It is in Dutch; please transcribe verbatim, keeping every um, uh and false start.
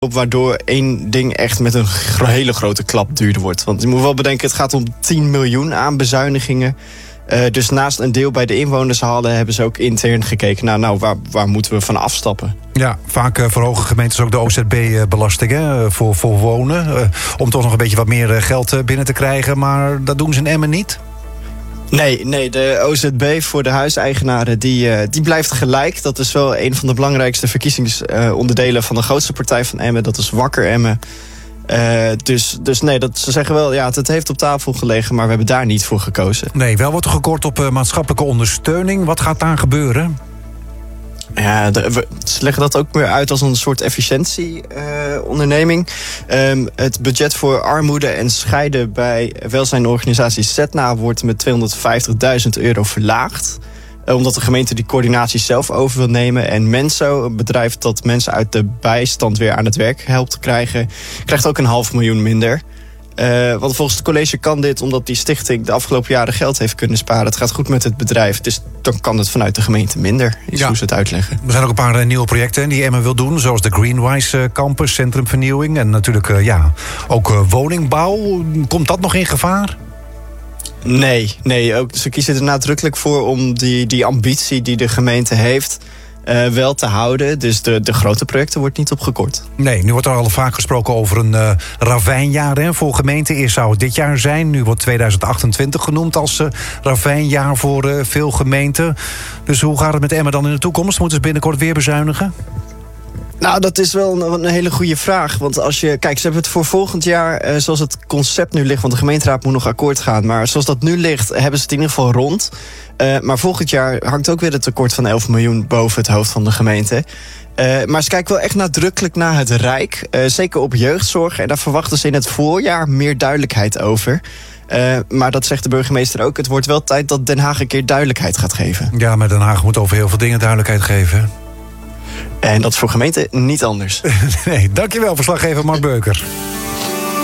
op waardoor één ding echt met een gro- hele grote klap duurder wordt. Want je moet wel bedenken, het gaat om tien miljoen aan bezuinigingen. Uh, dus naast een deel bij de inwoners halen, hebben ze ook intern gekeken naar, nou, waar, waar moeten we van afstappen? Ja, vaak uh, verhogen gemeentes ook de O Z B-belasting uh, voor, voor wonen. Uh, om toch nog een beetje wat meer uh, geld uh, binnen te krijgen. Maar dat doen ze in Emmen niet? Nee, nee, de O Z B voor de huiseigenaren die, uh, die blijft gelijk. Dat is wel een van de belangrijkste verkiezingsonderdelen van de grootste partij van Emmen. Dat is Wakker Emmen. Uh, dus, dus nee, dat, ze zeggen wel, ja, het heeft op tafel gelegen, maar we hebben daar niet voor gekozen. Nee, wel wordt er gekort op uh, maatschappelijke ondersteuning. Wat gaat daar gebeuren? Ja, de, we, ze leggen dat ook meer uit als een soort efficiëntieonderneming. Uh, um, het budget voor armoede en scheiden bij welzijnorganisatie Zetna wordt met tweehonderdvijftigduizend euro verlaagd. Uh, omdat de gemeente die coördinatie zelf over wil nemen. En Menso, een bedrijf dat mensen uit de bijstand weer aan het werk helpt krijgen, krijgt ook een half miljoen minder. Uh, want volgens het college kan dit omdat die stichting de afgelopen jaren geld heeft kunnen sparen. Het gaat goed met het bedrijf, dus dan kan het vanuit de gemeente minder, is ja. hoe ze het uitleggen. Er zijn ook een paar uh, nieuwe projecten die Emmen wil doen, zoals de Greenwise uh, Campus, centrumvernieuwing en natuurlijk uh, ja, ook uh, woningbouw. Komt dat nog in gevaar? Nee, nee ook, ze kiezen er nadrukkelijk voor om die, die ambitie die de gemeente heeft Uh, wel te houden. Dus de, de grote projecten wordt niet opgekort. Nee, nu wordt er al vaak gesproken over een uh, ravijnjaar hè, voor gemeenten. Eerst zou het dit jaar zijn. Nu wordt tweeduizend achtentwintig genoemd als uh, ravijnjaar voor uh, veel gemeenten. Dus hoe gaat het met Emmen dan in de toekomst? Moeten ze binnenkort weer bezuinigen? Nou, dat is wel een, een hele goede vraag. Want als je, kijk, ze hebben het voor volgend jaar, uh, zoals het concept nu ligt, want de gemeenteraad moet nog akkoord gaan, maar zoals dat nu ligt, hebben ze het in ieder geval rond. Uh, maar volgend jaar hangt ook weer het tekort van elf miljoen boven het hoofd van de gemeente. Uh, maar ze kijken wel echt nadrukkelijk naar het Rijk. Uh, zeker op jeugdzorg. En daar verwachten ze in het voorjaar meer duidelijkheid over. Uh, maar dat zegt de burgemeester ook. Het wordt wel tijd dat Den Haag een keer duidelijkheid gaat geven. Ja, maar Den Haag moet over heel veel dingen duidelijkheid geven. En dat is voor gemeenten niet anders. Nee, dankjewel, verslaggever Mark Beuker.